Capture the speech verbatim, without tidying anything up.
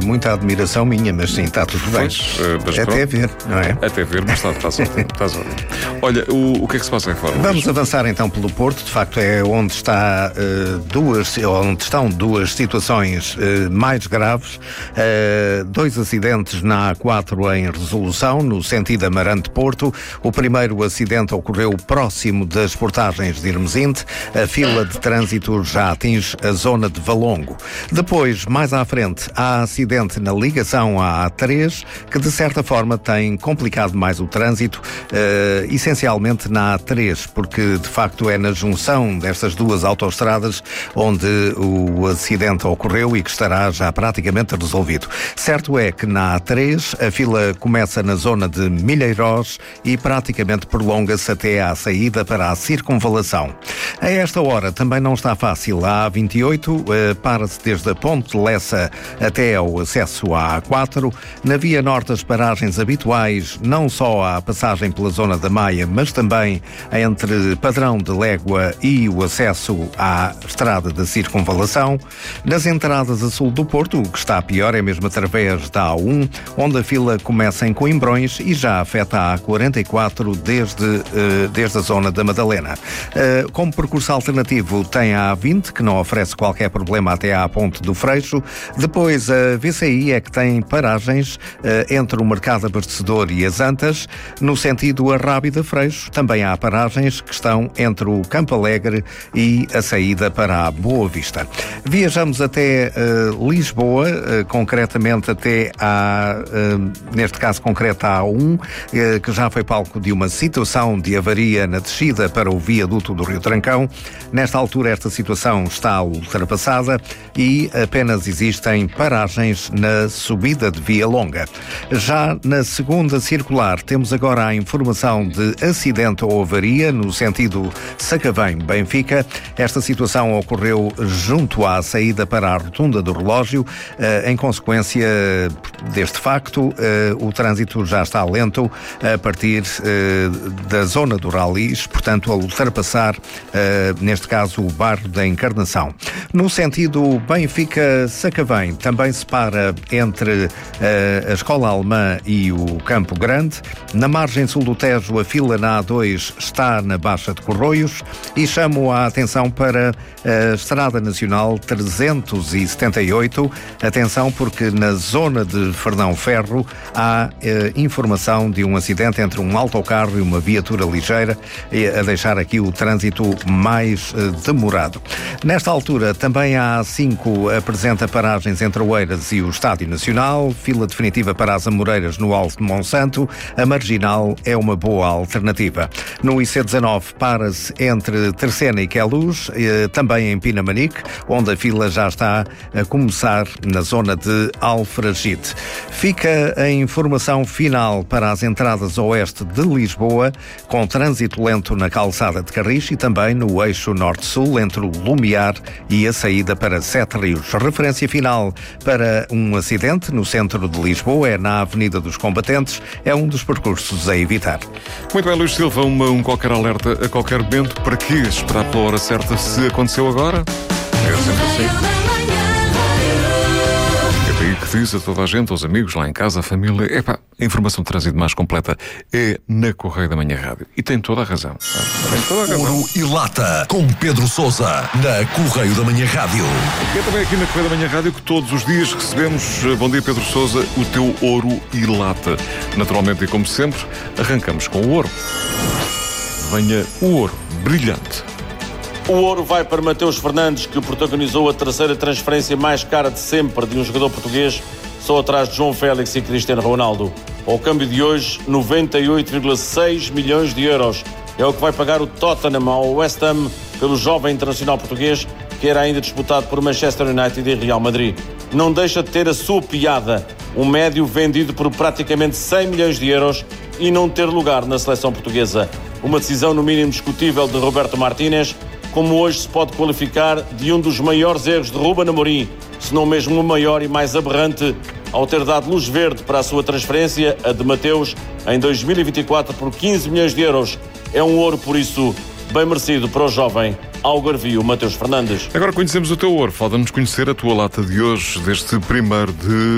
muita admiração minha, mas sim, está tudo bem. Pois, uh, Até ver, não é? Até ver, mas está, está ótimo, está ótimo. Olha, o, o que é que se passa em Reforma? Vamos avançar então pelo Porto. De facto, é onde, está, uh, duas, onde estão duas situações uh, mais graves. Uh, dois acidentes na A quatro em resolução, no sentido Amarante-Porto. O primeiro acidente ocorreu próximo das portagens de Irmesinde. A fila de trânsito já atinge a zona de Valongo. Depois, mais à frente, há acidente na ligação à A três, que de certa forma tem complicado mais o trânsito, uh, essencialmente na A três, porque de facto é na junção destas duas autoestradas onde o acidente ocorreu e que estará já praticamente resolvido. Certo é que na A três a fila começa na zona de Milheirós e praticamente prolonga-se até à saída para a circunvalação. A esta hora também não está fácil. A A vinte e oito uh, para-se desde a Ponte de Lessa até ao acesso à A quatro. Na Via Norte as paragens habituais, não só à passagem pela zona da Maia, mas também entre Padrão de Légua e o acesso à estrada da circunvalação. Nas entradas a sul do Porto, o que está pior é mesmo através da A um, onde a fila começa em Coimbrões e já afeta a A quarenta e quatro desde, uh, desde a zona da Madalena. Uh, como percurso alternativo tem a A vinte, que não oferece qualquer problema até à Ponte do Freixo. Depois a V C I é que tem paragens uh, entre o Mercado Abastecedor e as Antas. No sentido Arrábida-Freixo também há paragens que estão entre o Campo Alegre e a saída para a Boa Vista. Viajamos até uh, Lisboa, uh, concretamente até à, uh, neste caso concreto à A um, uh, que já foi palco de uma situação de avaria na descida para o viaduto do Rio Trancão. Nesta altura esta situação está ultrapassada e apenas existem paragens na subida de Via Longa. Já na segunda circular temos agora a informação de acidente ou avaria no sentido Sacavém-Benfica. Esta situação ocorreu junto à saída para a rotunda do relógio. Em consequência deste facto, o trânsito já está lento a partir da zona do Ralis, portanto a ultrapassar, neste caso, o bairro da Encarnação. No sentido Benfica-Sacavém, também se para entre a Escola Alemã e o Campo Grande. Na margem sul do Tejo, a fila na A dois está na Baixa de Corroios e chamo a atenção para a Estrada Nacional trezentos e setenta e oito. Atenção porque na zona de Fernão Ferro há eh, informação de um acidente entre um autocarro e uma viatura ligeira, a deixar aqui o trânsito mais eh, demorado. Nesta altura também a A cinco apresenta paragens entre Oeiras e o Estádio Nacional, fila definitiva para as Amoreiras no Alto de Monsanto. A Marginal é uma boa alternativa. No I C dezanove para-se entre Terceira e Queluz, eh, também em Pinamanique, onde a fila já está a começar na zona de Alfragide. Fica a informação final para as entradas oeste de Lisboa, com trânsito lento na calçada de Carris e também no eixo norte-sul, entre o Lumiar e a saída para Sete Rios. Referência final para um acidente no centro de Lisboa é na Avenida dos Combatentes. É um dos percursos a evitar. Muito bem, Luís Silva, uma, um qualquer alerta a qualquer momento. Para que esperar pela hora certa se aconteceu agora? É sempre assim. É daí que diz a toda a gente, aos amigos, lá em casa, a família. Epá, a informação de trânsito mais completa é na Correio da Manhã Rádio. E tem toda a razão. Tem toda a razão. Ouro e Lata, com Pedro Sousa, na Correio da Manhã Rádio. É também aqui na Correio da Manhã Rádio que todos os dias recebemos, bom dia Pedro Sousa, o teu Ouro e Lata. Naturalmente e como sempre, arrancamos com o ouro. Venha o ouro brilhante. O ouro vai para Mateus Fernandes, que protagonizou a terceira transferência mais cara de sempre de um jogador português, só atrás de João Félix e Cristiano Ronaldo. Ao câmbio de hoje, noventa e oito vírgula seis milhões de euros. É o que vai pagar o Tottenham ao West Ham pelo jovem internacional português, que era ainda disputado por Manchester United e Real Madrid. Não deixa de ter a sua piada. Um médio vendido por praticamente cem milhões de euros e não ter lugar na seleção portuguesa. Uma decisão no mínimo discutível de Roberto Martínez, como hoje se pode qualificar de um dos maiores erros de Ruben Amorim, se não mesmo o maior e mais aberrante, ao ter dado luz verde para a sua transferência, a de Mateus, em dois mil e vinte e quatro por quinze milhões de euros. É um ouro, por isso, bem merecido para o jovem algarvio Mateus Fernandes. Agora conhecemos o teu ouro. Falta-nos conhecer a tua lata de hoje, deste primeiro de